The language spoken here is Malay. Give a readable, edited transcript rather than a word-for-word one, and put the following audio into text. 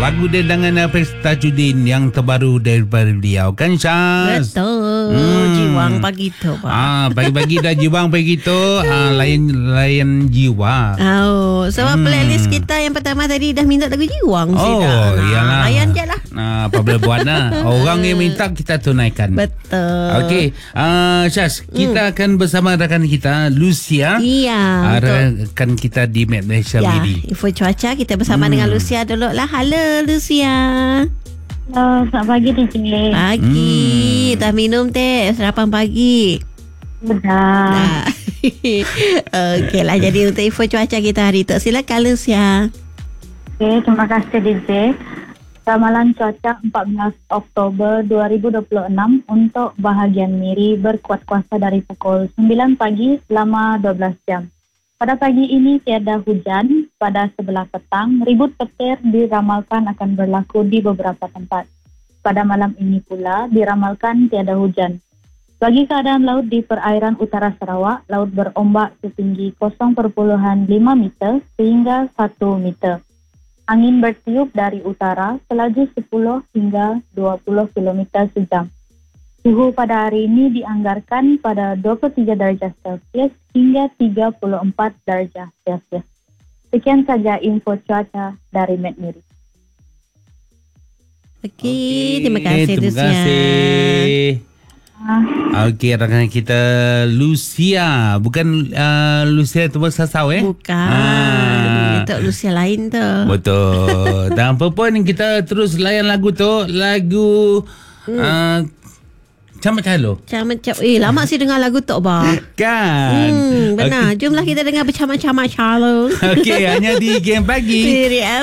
lagu dia dengan Tajudin yang terbaru daripada beliau. Kan Syaz? Betul. Jiwang pagi tu, Pak. Pagi-pagi dah jiwang pagi tu. Layan jiwa. Oh, sebab playlist kita yang pertama tadi dah minta lagu jiwang. Iyalah. Layan je lah. Apa boleh buat lah. Orang yang minta kita tunaikan. Betul. Okey, Syaz, kita akan bersama rakan kita Lucia. Iya. Rakan kita di Malaysia Midi. Info cuaca kita bersama dengan Lucia dulu lah. Halo Lucia. Halo, selamat pagi DJ. Pagi. Dah minum teh sarapan pagi? Sudah. Okey lah, jadi untuk info cuaca kita hari tu, silakan Lucia. Okey, terima kasih DJ. Ramalan cuaca 14 Oktober 2026 untuk bahagian Miri berkuat kuasa dari pukul 9 pagi selama 12 jam. Pada pagi ini tiada hujan. Pada sebelah petang, ribut petir diramalkan akan berlaku di beberapa tempat. Pada malam ini pula diramalkan tiada hujan. Bagi keadaan laut di perairan utara Sarawak, laut berombak setinggi 0.5 meter sehingga 1 meter. Angin bertiup dari utara selaju 10 hingga 20 km sejam. Suhu pada hari ini dianggarkan pada 23 darjah Celsius hingga 34 darjah Celsius. Sekian saja info cuaca dari MedMiri. Okey, terima kasih Terima Lucia. kasih. Okey, rakan kita Lucia. Bukan Lucia tu Sasau Bukan. Itu Lucia lain tu. Betul. Dan apa pun kita terus layan lagu tu. Lagu Camat Calo. Camat-camat. Lama sih dengar lagu tu, Bang. Kan. Benar. Jomlah kita dengar bercamat-camat Charlo. Okey, hanya di Game Pagi. Siri